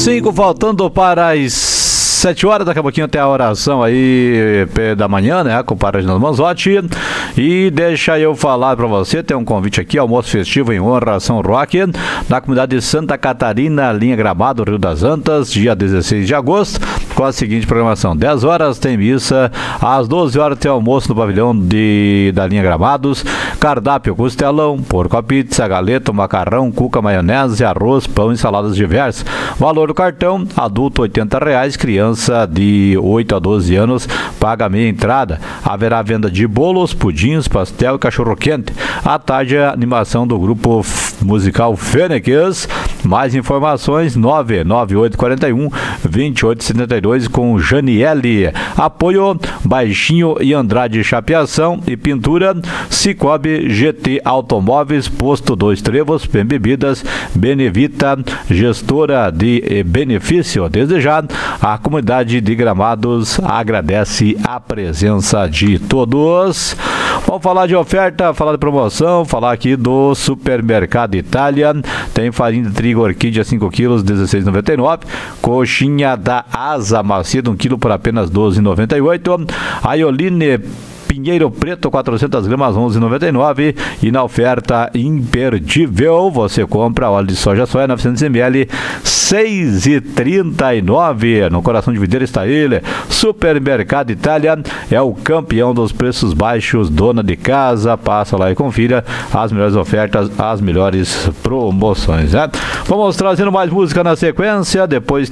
5 faltando para as 7 horas, daqui a pouquinho até a oração aí da manhã, né, com o Padre Reginaldo Manzotti. E deixa eu falar pra você, tem um convite aqui, almoço festivo em honra a São Roque, na comunidade de Santa Catarina, linha Gramado, Rio das Antas, dia 16 de agosto, com a seguinte programação: 10 horas tem missa, às 12 horas tem almoço no pavilhão da linha Gramados, cardápio costelão, porco a pizza, galeto, macarrão, cuca, maionese, arroz, pão e saladas diversas. Valor do cartão, adulto R$80, criança de 8 a 12 anos paga meia entrada. Haverá venda de bolos, pudins, pastel e cachorro-quente. À tarde, a animação do grupo musical Fênix. Mais informações 99841-2872 com Janiele. Apoio Baixinho e Andrade Chapeação e Pintura, Cicobi GT Automóveis, Posto Dois Trevos, Bem Bebidas, Benevita, gestora de benefício. Desde já, a comunidade de Gramados agradece a presença de todos. Vamos falar de oferta, falar de promoção, falar aqui do Supermercado Itália. Tem farinha de trigo Orquídea 5 quilos, R$16,99. Coxinha da Asa Macia, 1 quilo por apenas R$12,98. Aioline Pinheiro Preto, 400 gramas, R$11,99. E na oferta imperdível, você compra óleo de soja 900 ml, R$6,39. No coração de Videira está ele. Supermercado Itália é o campeão dos preços baixos, dona de casa. Passa lá e confira as melhores ofertas, as melhores promoções, né? Vamos trazendo mais música na sequência. Depois